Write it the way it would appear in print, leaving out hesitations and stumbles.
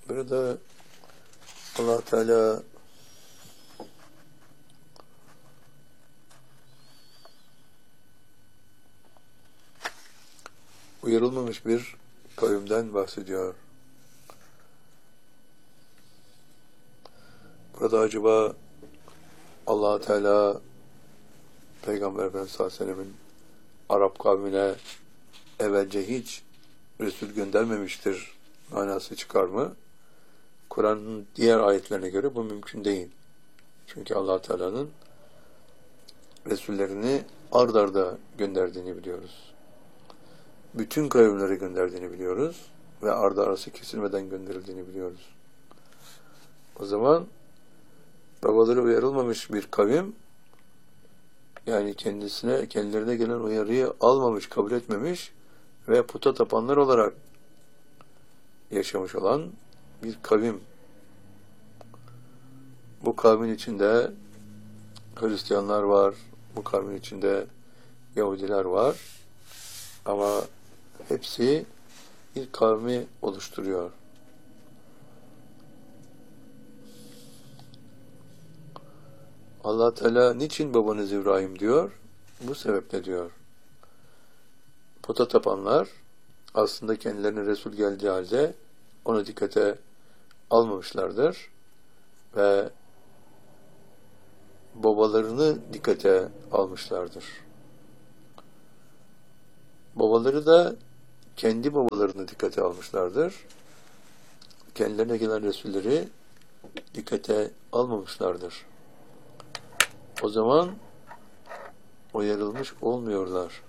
Burada Allah Teala uyarılmamış bir kavimden bahsediyor. Burada acaba Allah Teala Peygamber Efendimiz sallallahu aleyhi ve sellem'in Arap kavmine evvelce hiç Resul göndermemiştir manası çıkar mı? Kur'an'ın diğer ayetlerine göre bu mümkün değil. Çünkü Allah Teala'nın Resullerini ard arda gönderdiğini biliyoruz. Bütün kavimlere gönderdiğini biliyoruz ve ardı arası kesilmeden gönderildiğini biliyoruz. O zaman babaları uyarılmamış bir kavim, yani kendilerine gelen uyarıyı almamış, kabul etmemiş ve puta tapanlar olarak yaşamış olan bir kavim. Bu kavmin içinde Hristiyanlar var, bu kavmin içinde Yahudiler var ama hepsi bir kavmi oluşturuyor. Allah Teala niçin babanız İbrahim diyor? Bu sebeple diyor. Puta tapanlar aslında kendilerine Resul geldiği halde onu dikkate almamışlardır ve babalarını dikkate almışlardır. Babaları da kendi babalarını dikkate almışlardır. Kendilerine gelen Resulleri dikkate almamışlardır. O zaman uyarılmış olmuyorlar.